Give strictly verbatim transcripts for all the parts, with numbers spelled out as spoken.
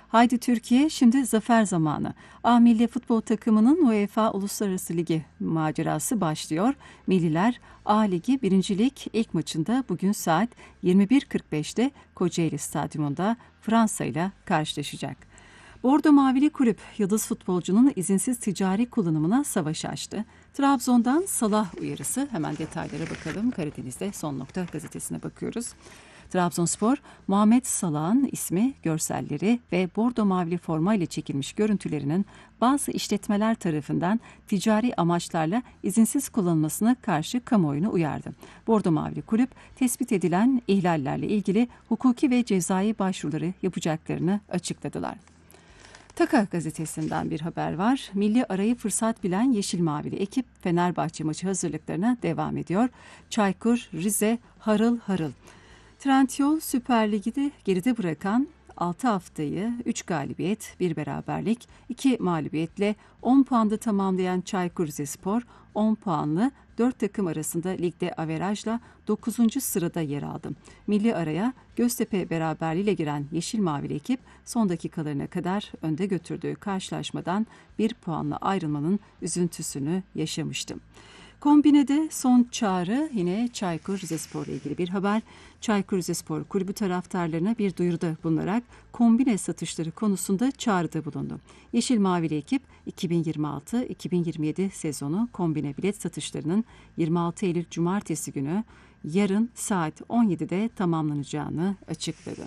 Haydi Türkiye, şimdi zafer zamanı. A Milli Futbol Takımı'nın UEFA Uluslararası Ligi macerası başlıyor. Milliler A Ligi birinci Lig ilk maçında bugün saat yirmi bir kırk beşte Kocaeli Stadyumunda Fransa ile karşılaşacak. Bordo Mavili Kulüp, yıldız futbolcunun izinsiz ticari kullanımına savaş açtı. Trabzon'dan Salah uyarısı. Hemen detaylara bakalım. Karadeniz'de Son Nokta gazetesine bakıyoruz. Trabzonspor, Muhammed Salah'ın ismi, görselleri ve bordo mavili forma ile çekilmiş görüntülerinin bazı işletmeler tarafından ticari amaçlarla izinsiz kullanılmasına karşı kamuoyunu uyardı. Bordo Mavili Kulüp, tespit edilen ihlallerle ilgili hukuki ve cezai başvuruları yapacaklarını açıkladılar. Taka gazetesinden bir haber var. Milli arayı fırsat bilen Yeşil Mavili ekip Fenerbahçe maçı hazırlıklarına devam ediyor. Çaykur, Rize, harıl harıl. Trendyol Süper Lig'de geride bırakan altı haftayı üç galibiyet, bir beraberlik, iki mağlubiyetle on puanda tamamlayan Çaykur Rizespor on puanlı dört takım arasında ligde averajla dokuzuncu sırada yer aldı. Milli araya Göztepe beraberliğiyle giren Yeşil Mavili ekip son dakikalarına kadar önde götürdüğü karşılaşmadan bir puanla ayrılmanın üzüntüsünü yaşamıştı. Kombinede son çağrı yine Çaykur Rizespor ile ilgili bir haber. Çaykur Rizespor kulübü taraftarlarına bir duyuruda bulunarak kombine satışları konusunda çağrıda bulundu. Yeşil Mavili ekip iki bin yirmi altı iki bin yirmi yedi sezonu kombine bilet satışlarının yirmi altı Eylül Cumartesi günü yarın saat on yedide tamamlanacağını açıkladı.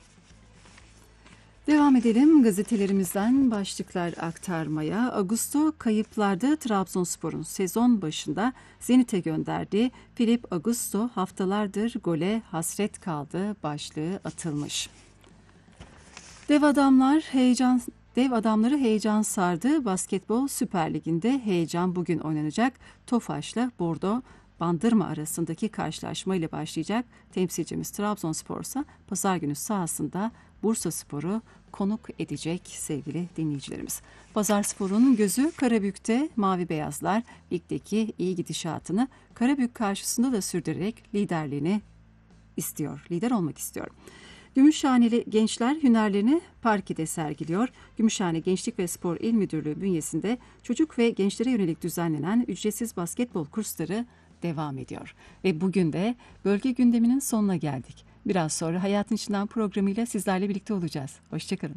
Devam edelim gazetelerimizden başlıklar aktarmaya. Augusto kayıplarda Trabzonspor'un sezon başında Zenit'e gönderdiği Filip Augusto haftalardır gole hasret kaldı başlığı atılmış. Dev adamlar heyecan Dev adamları heyecan sardı. Basketbol Süper Ligi'nde heyecan bugün oynanacak. Tofaş'la Bordo Bandırma arasındaki karşılaşma ile başlayacak. Temsilcimiz Trabzonspor ise pazar günü sahasında Bursaspor'u konuk edecek sevgili dinleyicilerimiz. Pazarspor'un gözü Karabük'te. Mavi Beyazlar ligdeki iyi gidişatını Karabük karşısında da sürdürerek liderliğini istiyor. Lider olmak istiyor. Gümüşhaneli gençler hünerlerini parkede sergiliyor. Gümüşhane Gençlik ve Spor İl Müdürlüğü bünyesinde çocuk ve gençlere yönelik düzenlenen ücretsiz basketbol kursları devam ediyor. Ve bugün de bölge gündeminin sonuna geldik. Biraz sonra Hayatın İçinden programıyla sizlerle birlikte olacağız. Hoşçakalın.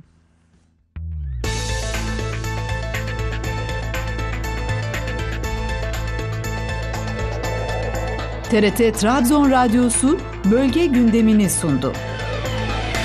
T R T Trabzon Radyosu bölge gündemini sundu.